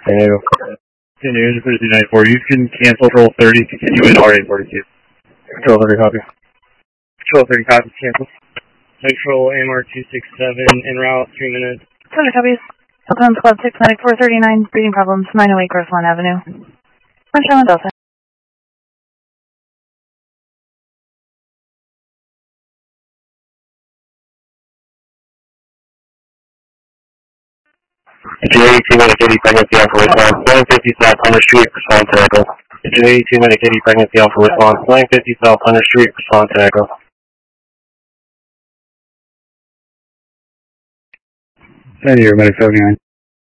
Diego. San Diego, 3294. You can cancel Control 30, continue in RA42. Control 30, copy. Control 30, copy, cancel. Control MR267, en route, 3 minutes. 200 copies. Hilton Club 69439, breathing problems, 908 Grossland Avenue. Charlotte Delta. J 2-minute Kitty pregnancy Alpha response, 950 South Hunter Street, respond to Echo. J 2-minute Kitty pregnancy Alpha response, 950 South Hunter Street, respond to Echo. San Diego, medic 79.